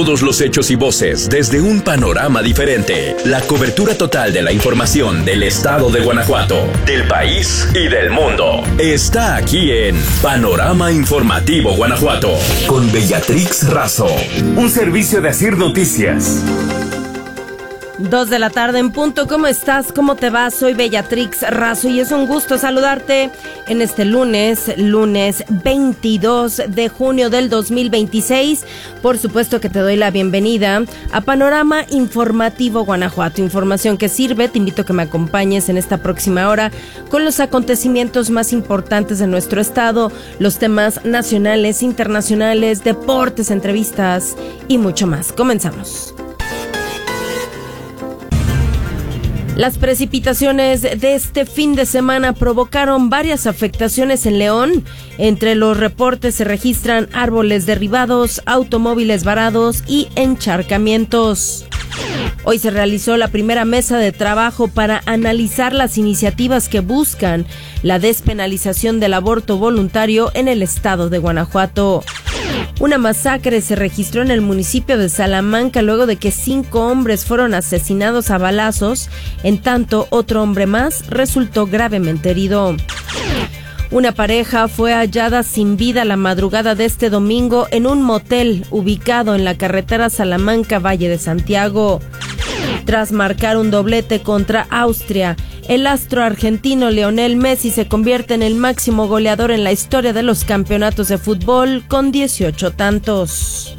Todos los hechos y voces desde un panorama diferente. La cobertura total de la información del estado de Guanajuato, del país y del mundo. Está aquí en Panorama Informativo Guanajuato, con Bellatrix Razo. Un servicio de Asir Noticias. 2 de la tarde en punto. ¿Cómo estás? ¿Cómo te va? Soy Bellatrix Razo y es un gusto saludarte en este lunes 22 de junio del 2026. Por supuesto que te doy la bienvenida a Panorama Informativo Guanajuato. Información que sirve. Te invito a que me acompañes en esta próxima hora con los acontecimientos más importantes de nuestro estado, los temas nacionales, internacionales, deportes, entrevistas y mucho más. Comenzamos. Las precipitaciones de este fin de semana provocaron varias afectaciones en León. Entre los reportes se registran árboles derribados, automóviles varados y encharcamientos. Hoy se realizó la primera mesa de trabajo para analizar las iniciativas que buscan la despenalización del aborto voluntario en el estado de Guanajuato. Una masacre se registró en el municipio de Salamanca luego de que 5 hombres fueron asesinados a balazos, en tanto otro hombre más resultó gravemente herido. Una pareja fue hallada sin vida la madrugada de este domingo en un motel ubicado en la carretera Salamanca-Valle de Santiago. Tras marcar un doblete contra Austria, el astro argentino Lionel Messi se convierte en el máximo goleador en la historia de los campeonatos de fútbol con 18 tantos.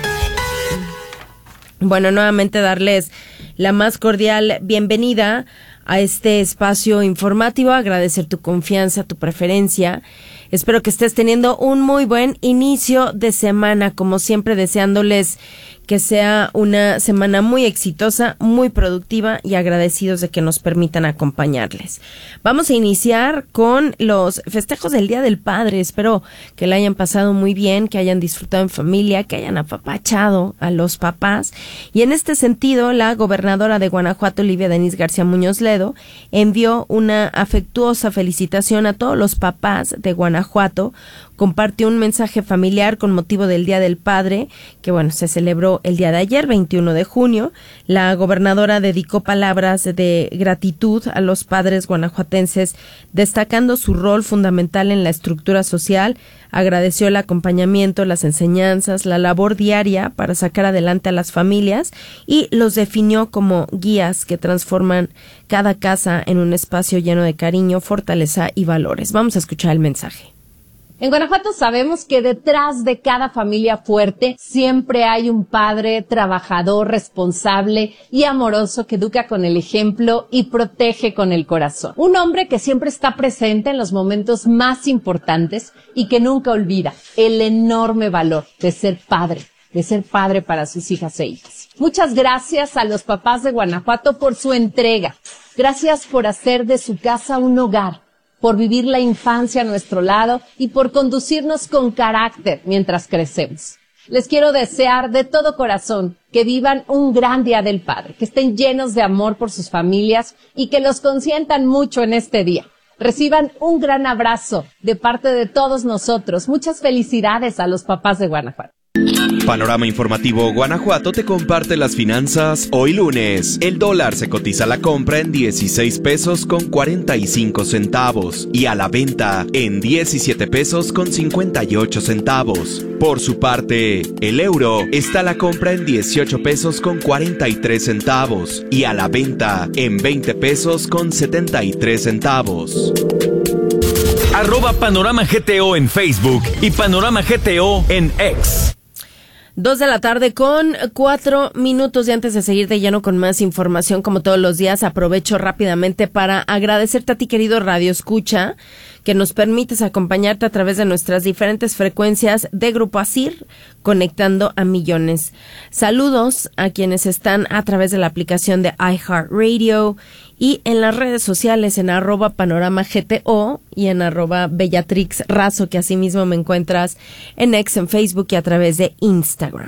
Bueno, nuevamente darles la más cordial bienvenida a este espacio informativo, agradecer tu confianza, tu preferencia. Espero que estés teniendo un muy buen inicio de semana, como siempre deseándoles que sea una semana muy exitosa, muy productiva y agradecidos de que nos permitan acompañarles. Vamos a iniciar con los festejos del Día del Padre. Espero que la hayan pasado muy bien, que hayan disfrutado en familia, que hayan apapachado a los papás. Y en este sentido, la gobernadora de Guanajuato, Livia Denisse García Muñoz Ledo, envió una afectuosa felicitación a todos los papás de Guanajuato. Compartió un mensaje familiar con motivo del Día del Padre, que se celebró el día de ayer, 21 de junio. La gobernadora dedicó palabras de gratitud a los padres guanajuatenses, destacando su rol fundamental en la estructura social. Agradeció el acompañamiento, las enseñanzas, la labor diaria para sacar adelante a las familias y los definió como guías que transforman cada casa en un espacio lleno de cariño, fortaleza y valores. Vamos a escuchar el mensaje. En Guanajuato sabemos que detrás de cada familia fuerte siempre hay un padre trabajador, responsable y amoroso que educa con el ejemplo y protege con el corazón. Un hombre que siempre está presente en los momentos más importantes y que nunca olvida el enorme valor de ser padre para sus hijas e hijas. Muchas gracias a los papás de Guanajuato por su entrega. Gracias por hacer de su casa un hogar, por vivir la infancia a nuestro lado y por conducirnos con carácter mientras crecemos. Les quiero desear de todo corazón que vivan un gran Día del Padre, que estén llenos de amor por sus familias y que los consientan mucho en este día. Reciban un gran abrazo de parte de todos nosotros. Muchas felicidades a los papás de Guanajuato. Panorama Informativo Guanajuato te comparte las finanzas hoy lunes. El dólar se cotiza a la compra en 16 pesos con 45 centavos y a la venta en 17 pesos con 58 centavos. Por su parte, el euro está a la compra en 18 pesos con 43 centavos y a la venta en 20 pesos con 73 centavos. @Panorama GTO en Facebook y Panorama GTO en X. 2 de la tarde con 4 minutos y antes de seguir de lleno con más información, como todos los días, aprovecho rápidamente para agradecerte a ti, querido Radio Escucha, que nos permites acompañarte a través de nuestras diferentes frecuencias de Grupo Asir, conectando a millones. Saludos a quienes están a través de la aplicación de iHeartRadio y en las redes sociales en @PanoramaGTO y en @BellatrixRazo, que asimismo me encuentras en X, en Facebook y a través de Instagram.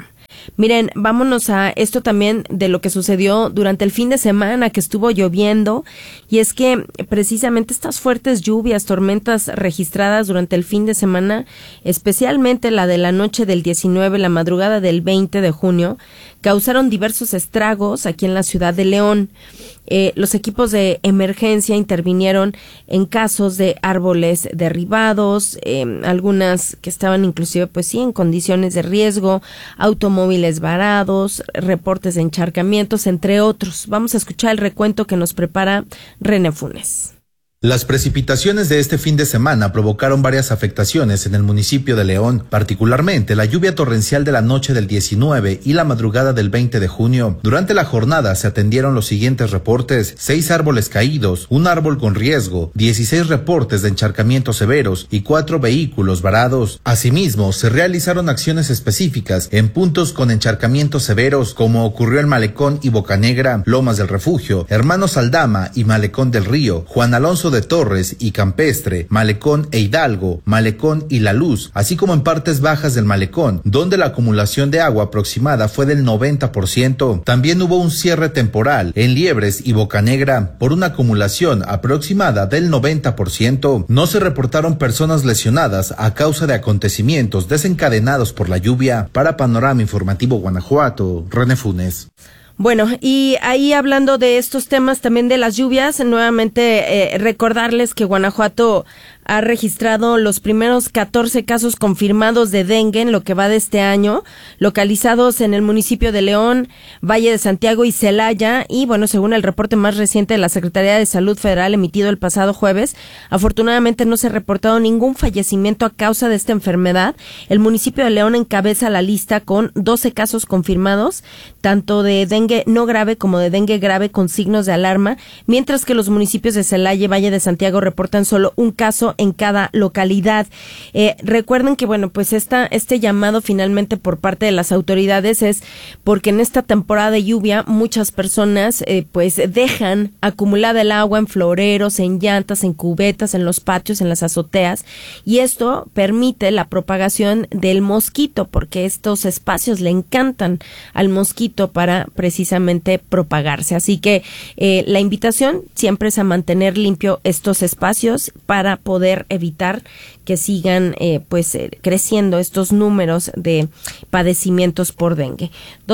Miren, vámonos a esto también de lo que sucedió durante el fin de semana, que estuvo lloviendo, y es que precisamente estas fuertes lluvias, tormentas registradas durante el fin de semana, especialmente la de la noche del 19, la madrugada del 20 de junio, causaron diversos estragos aquí en la ciudad de León. Los equipos de emergencia intervinieron en casos de árboles derribados, algunas que estaban inclusive pues sí en condiciones de riesgo, automóviles varados, reportes de encharcamientos, entre otros. Vamos a escuchar el recuento que nos prepara René Funes. Las precipitaciones de este fin de semana provocaron varias afectaciones en el municipio de León, particularmente la lluvia torrencial de la noche del 19 y la madrugada del 20 de junio. Durante la jornada se atendieron los siguientes reportes: 6 árboles caídos, un árbol con riesgo, 16 reportes de encharcamientos severos y 4 vehículos varados. Asimismo, se realizaron acciones específicas en puntos con encharcamientos severos, como ocurrió en Malecón y Bocanegra, Lomas del Refugio, Hermanos Aldama y Malecón del Río, Juan Alonso de Torres y Campestre, Malecón e Hidalgo, Malecón y La Luz, así como en partes bajas del Malecón, donde la acumulación de agua aproximada fue del 90%. También hubo un cierre temporal en Liebres y Bocanegra por una acumulación aproximada del 90%. No se reportaron personas lesionadas a causa de acontecimientos desencadenados por la lluvia. Para Panorama Informativo Guanajuato, René Funes. Bueno, y ahí hablando de estos temas también de las lluvias, nuevamente recordarles que Guanajuato ha registrado los primeros 14 casos confirmados de dengue en lo que va de este año, localizados en el municipio de León, Valle de Santiago y Celaya. Y bueno, según el reporte más reciente de la Secretaría de Salud Federal emitido el pasado jueves, afortunadamente no se ha reportado ningún fallecimiento a causa de esta enfermedad. El municipio de León encabeza la lista con 12 casos confirmados, tanto de dengue no grave como de dengue grave con signos de alarma, mientras que los municipios de Celaya y Valle de Santiago reportan solo un caso en cada localidad. Recuerden que bueno, pues este llamado finalmente por parte de las autoridades es porque en esta temporada de lluvia muchas personas pues dejan acumulada el agua en floreros, en llantas, en cubetas, en los patios, en las azoteas, y esto permite la propagación del mosquito, porque estos espacios le encantan al mosquito para precisamente propagarse. Así que la invitación siempre es a mantener limpio estos espacios para poder evitar que sigan creciendo estos números de padecimientos por dengue.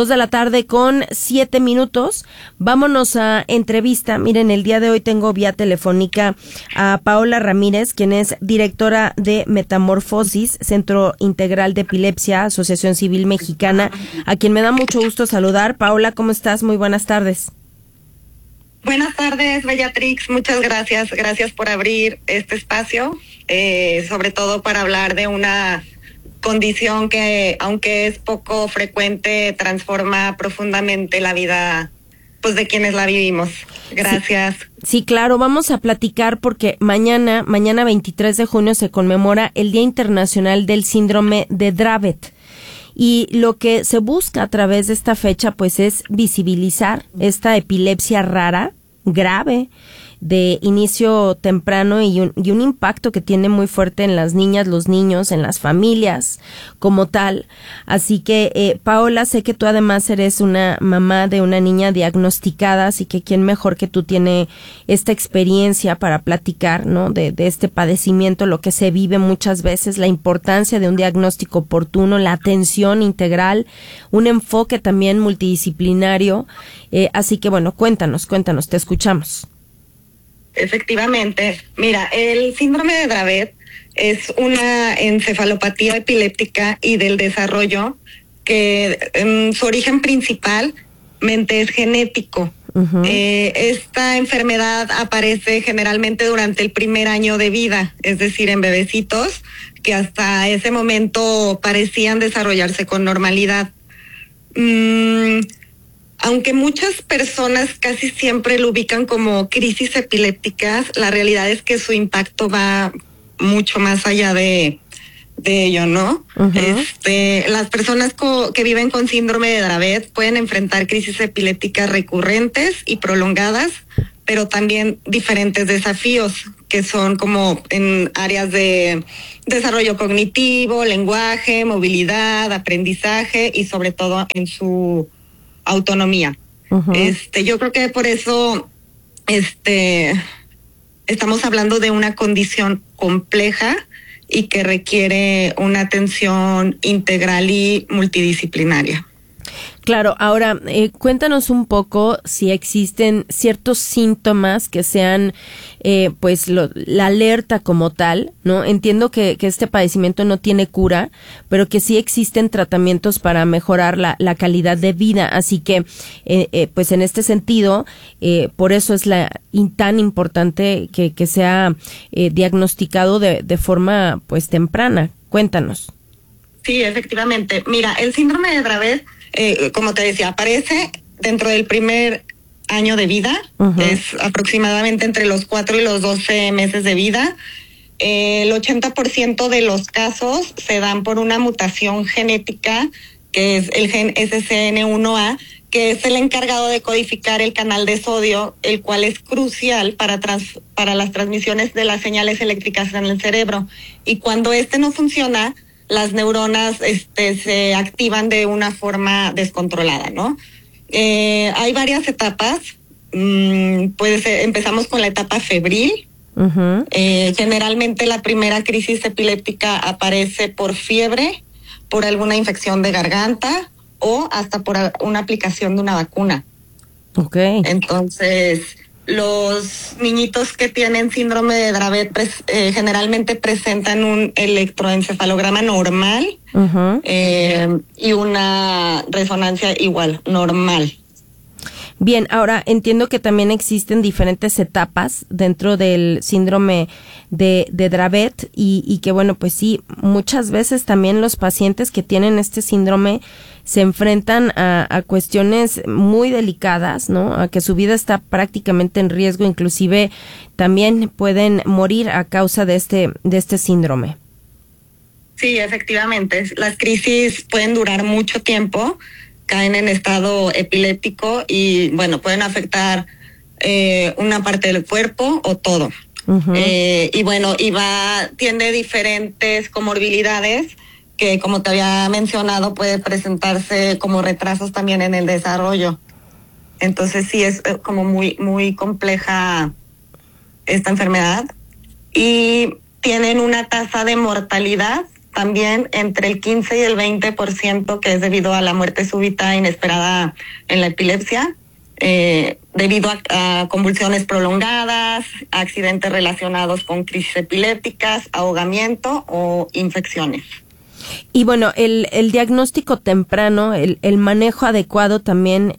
2:07 p.m. Vámonos a entrevista. Miren, el día de hoy tengo vía telefónica a Paola Ramírez, quien es directora de Metamorfosis, Centro Integral de Epilepsia, Asociación Civil Mexicana, a quien me da mucho gusto saludar. Paola, ¿cómo estás? Muy buenas tardes. Buenas tardes, Bellatrix. Muchas gracias. Gracias por abrir este espacio, sobre todo para hablar de una condición que, aunque es poco frecuente, transforma profundamente la vida pues de quienes la vivimos. Gracias. Sí, claro, vamos a platicar porque mañana 23 de junio se conmemora el Día Internacional del Síndrome de Dravet. Y lo que se busca a través de esta fecha pues es visibilizar esta epilepsia rara, grave, de inicio temprano y un impacto que tiene muy fuerte en las niñas, los niños, en las familias como tal. Así que, Paola, sé que tú además eres una mamá de una niña diagnosticada, así que quién mejor que tú tiene esta experiencia para platicar, ¿no? De este padecimiento, lo que se vive muchas veces, la importancia de un diagnóstico oportuno, la atención integral, un enfoque también multidisciplinario. Así que, bueno, cuéntanos, te escuchamos. Efectivamente, mira, el síndrome de Dravet es una encefalopatía epiléptica y del desarrollo que su origen principalmente es genético. Uh-huh. Esta enfermedad aparece generalmente durante el primer año de vida, es decir, en bebecitos que hasta ese momento parecían desarrollarse con normalidad. Aunque muchas personas casi siempre lo ubican como crisis epilépticas, la realidad es que su impacto va mucho más allá de ello, ¿no? Uh-huh. Las personas que viven con síndrome de Dravet pueden enfrentar crisis epilépticas recurrentes y prolongadas pero también diferentes desafíos que son como en áreas de desarrollo cognitivo, lenguaje, movilidad, aprendizaje y sobre todo en su autonomía. Uh-huh. Yo creo que por eso estamos hablando de una condición compleja y que requiere una atención integral y multidisciplinaria. Claro, ahora cuéntanos un poco si existen ciertos síntomas que sean la alerta como tal, ¿no? Entiendo que este padecimiento no tiene cura, pero que sí existen tratamientos para mejorar la calidad de vida, así que pues en este sentido, por eso es tan importante que sea diagnosticado de forma pues temprana. Cuéntanos. Sí, efectivamente. Mira, el síndrome de Dravet, como te decía, aparece dentro del primer año de vida, uh-huh. Es aproximadamente entre los 4 y los 12 meses de vida. El 80% de los casos se dan por una mutación genética, que es el gen SCN1A, que es el encargado de codificar el canal de sodio, el cual es crucial para las transmisiones de las señales eléctricas en el cerebro. Y cuando no funciona, las neuronas se activan de una forma descontrolada, ¿no? Hay varias etapas. Empezamos con la etapa febril. Uh-huh. Generalmente la primera crisis epiléptica aparece por fiebre, por alguna infección de garganta o hasta por una aplicación de una vacuna. Okay. Entonces, los niñitos que tienen síndrome de Dravet generalmente presentan un electroencefalograma normal, uh-huh. Y una resonancia igual, normal. Bien, ahora entiendo que también existen diferentes etapas dentro del síndrome de Dravet y que bueno, pues sí, muchas veces también los pacientes que tienen este síndrome se enfrentan a cuestiones muy delicadas, ¿no? A que su vida está prácticamente en riesgo, inclusive también pueden morir a causa de este síndrome. Sí, efectivamente. Las crisis pueden durar mucho tiempo, caen en estado epiléptico y bueno, pueden afectar una parte del cuerpo o todo. Uh-huh. Y bueno, tiene diferentes comorbilidades que, como te había mencionado, puede presentarse como retrasos también en el desarrollo. Entonces sí es como muy, muy compleja esta enfermedad y tienen una tasa de mortalidad también entre el 15 y el 20%, que es debido a la muerte súbita inesperada en la epilepsia, debido a convulsiones prolongadas, accidentes relacionados con crisis epilépticas, ahogamiento o infecciones. Y bueno, el diagnóstico temprano, el manejo adecuado también,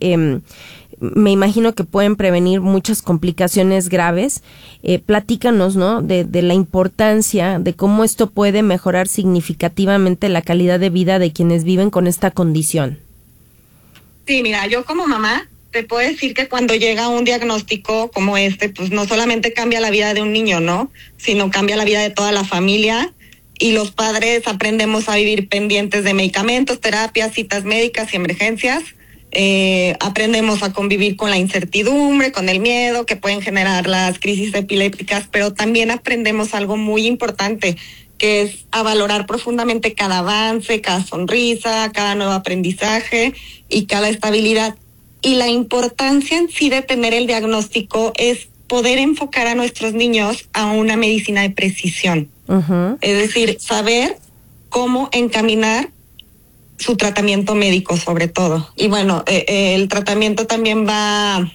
me imagino que pueden prevenir muchas complicaciones graves. Platícanos, ¿no? De la importancia de cómo esto puede mejorar significativamente la calidad de vida de quienes viven con esta condición. Sí, mira, yo como mamá te puedo decir que cuando llega un diagnóstico como pues no solamente cambia la vida de un niño, ¿no? Sino cambia la vida de toda la familia. Y los padres aprendemos a vivir pendientes de medicamentos, terapias, citas médicas y emergencias. Aprendemos a convivir con la incertidumbre, con el miedo que pueden generar las crisis epilépticas, pero también aprendemos algo muy importante, que es a valorar profundamente cada avance, cada sonrisa, cada nuevo aprendizaje y cada estabilidad. Y la importancia en sí de tener el diagnóstico es poder enfocar a nuestros niños a una medicina de precisión. Uh-huh. Es decir, saber cómo encaminar su tratamiento médico sobre todo. Y bueno, el tratamiento también va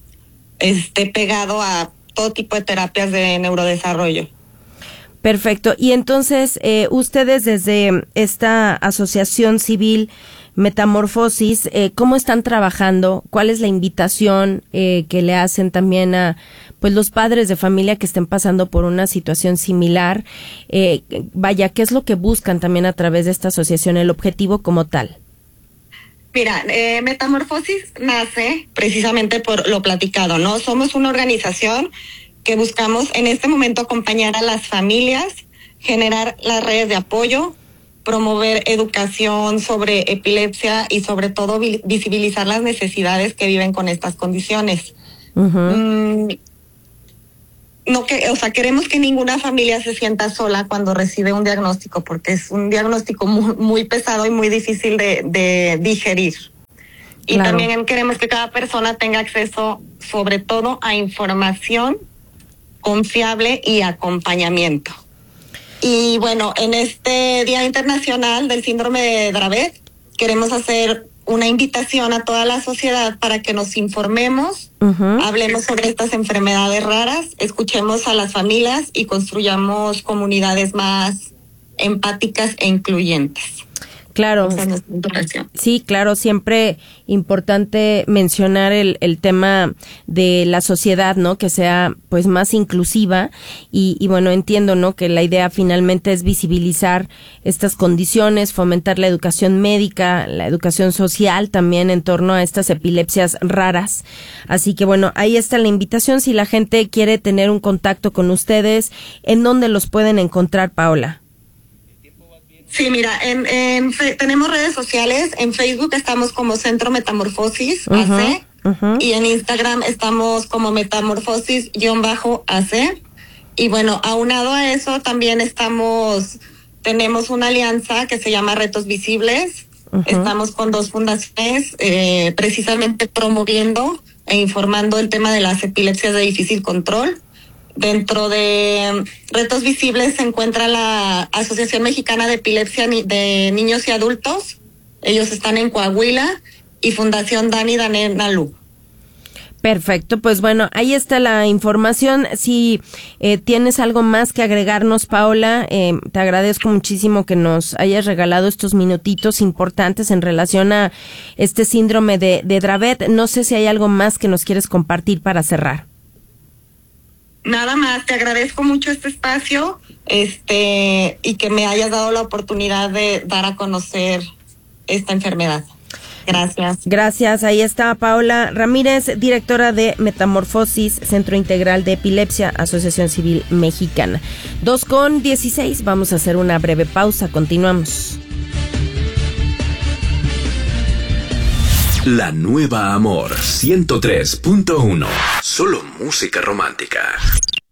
pegado a todo tipo de terapias de neurodesarrollo. Perfecto. Y entonces, ustedes desde esta asociación civil Metamorfosis, ¿cómo están trabajando? ¿Cuál es la invitación que le hacen también a pues los padres de familia que estén pasando por una situación similar? ¿Qué es lo que buscan también a través de esta asociación, el objetivo como tal? Mira, Metamorfosis nace precisamente por lo platicado, ¿no? Somos una organización que buscamos en este momento acompañar a las familias, generar las redes de apoyo, promover educación sobre epilepsia y sobre todo visibilizar las necesidades que viven con estas condiciones. Queremos que ninguna familia se sienta sola cuando recibe un diagnóstico, porque es un diagnóstico muy, muy pesado y muy difícil de digerir. Y Claro. también queremos que cada persona tenga acceso, sobre todo, a información confiable y acompañamiento. Y bueno, en este Día Internacional del Síndrome de Dravet, queremos hacer una invitación a toda la sociedad para que nos informemos, hablemos sobre estas enfermedades raras, escuchemos a las familias y construyamos comunidades más empáticas e incluyentes. Claro. Esa es nuestra intención. Sí, claro, siempre importante mencionar el tema de la sociedad, ¿no? Que sea pues más inclusiva y bueno, entiendo, ¿no? Que la idea finalmente es visibilizar estas condiciones, fomentar la educación médica, la educación social también en torno a estas epilepsias raras. Así que bueno, ahí está la invitación. Si la gente quiere tener un contacto con ustedes, ¿en dónde los pueden encontrar, Paola? Sí, mira, tenemos redes sociales. En Facebook estamos como Centro Metamorfosis AC y en Instagram estamos como Metamorfosis_AC. Y bueno, aunado a eso también tenemos una alianza que se llama Retos Visibles. Estamos con 2 fundaciones precisamente promoviendo e informando el tema de las epilepsias de difícil control. Dentro de Retos Visibles se encuentra la Asociación Mexicana de Epilepsia de Niños y Adultos. Ellos están en Coahuila, y Fundación Dani Danenalú. Perfecto, pues bueno, ahí está la información. Si tienes algo más que agregarnos, Paola, te agradezco muchísimo que nos hayas regalado estos minutitos importantes en relación a este síndrome de Dravet. No sé si hay algo más que nos quieres compartir para cerrar. Nada más, te agradezco mucho este espacio, y que me hayas dado la oportunidad de dar a conocer esta enfermedad. Gracias. Gracias, ahí está Paola Ramírez, directora de Metamorfosis, Centro Integral de Epilepsia, Asociación Civil Mexicana. 2:16, vamos a hacer una breve pausa, continuamos. La Nueva Amor 103.1. Solo música romántica.